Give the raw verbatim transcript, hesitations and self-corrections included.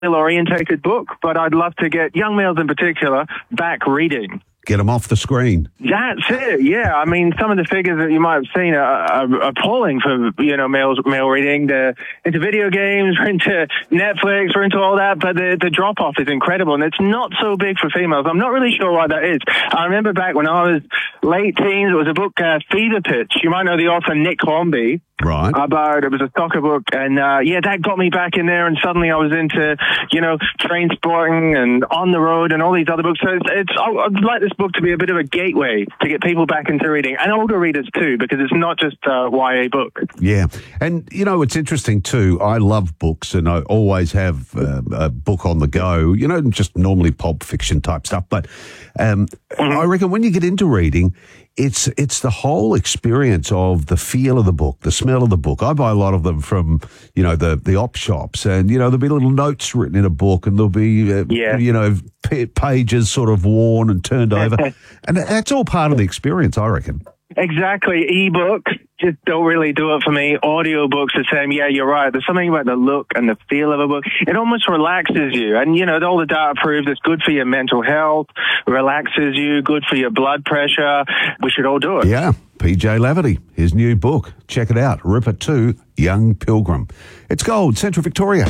orientated book, but I'd love to get young males in particular back reading. Get them off the screen. That's it, yeah. I mean, some of the figures that you might have seen are, are appalling for, you know, males, male reading. They're into video games, we're into Netflix, we're into all that, but the, the drop-off is incredible, and it's not so big for females. I'm not really sure why that is. I remember back when I was late teens, it was a book, uh, Fever Pitch. You might know the author Nick Hornby. Right. About, it was a soccer book, and uh, yeah, that got me back in there, and suddenly I was into, you know, train sporting and On the Road and all these other books. So it's, it's I'd like this book to be a bit of a gateway to get people back into reading, and older readers too, because it's not just a Y A book. Yeah, and you know, it's interesting too. I love books, and I always have uh, a book on the go, you know, just normally pulp fiction type stuff. But um, mm-hmm. I reckon when you get into reading, It's it's the whole experience of the feel of the book, the smell of the book. I buy a lot of them from, you know, the, the op shops, and, you know, there'll be little notes written in a book, and there'll be, uh, yeah. you know, p- pages sort of worn and turned over. And that's all part of the experience, I reckon. Exactly. E-books just don't really do it for me. Audiobooks the same. Yeah, you're right. There's something about the look and the feel of a book. It almost relaxes you. And, you know, all the data proves it's good for your mental health, relaxes you, good for your blood pressure. We should all do it. Yeah. P J Laverty, his new book. Check it out. Ripper two, Young Pilgrim. It's gold, Central Victoria.